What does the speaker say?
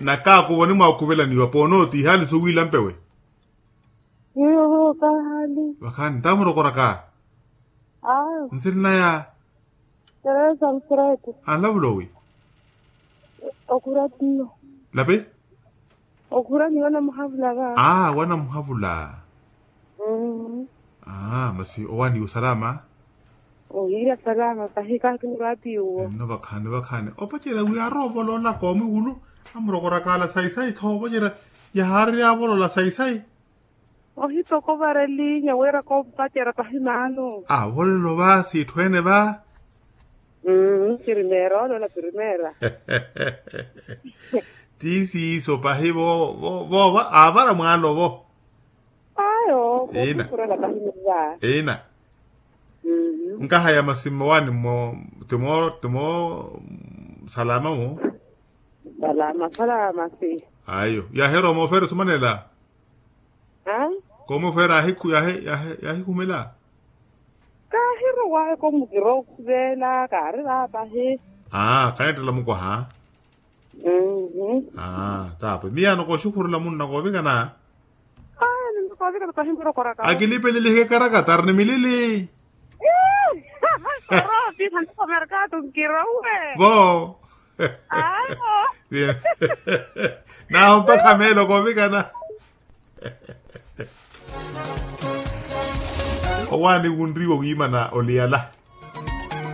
Nakaa kuwani mwakuvela ni wapono ti hali suwila mpewe. Yo kahali. Wakani tamuro koraka. Nsirina ya. Teresa msirete. Alavulowi. Okuratino. Lape? Okurani wana muhavula ga. Wana muhavula. Masi owani usalama. Ira salama kahika kinurati uwo. No bakane. Opachera wi arovolo na komi hulu. Amuro koraka la sai thobo jera. Yahari avolo la sai. Ohito ko vareli nyawera ko patera pahimano. Vole lo va si twene va. Primero no la primera. Tisi so pahibo vo avara mwalo vo. Ayo, Ena. Nkaha ya masimu wani mo temo salama mo. Salama si. Ayo, ya hero mo fero sumanela. Como fera hiku ya hiku mela. Kahiro wa ko mugiro vela karela pahe. Kaenda la muko ha. Tapo. Mia no ko shukuru la munna ko vinga na. Niko vinga pahe mbiro koraka. Akilipe lili karaka tarne milili. Di santo mercado kirowe. Bo. Bien. Na un pacamelo ko vinga na. Owani unriwo wima na oliala.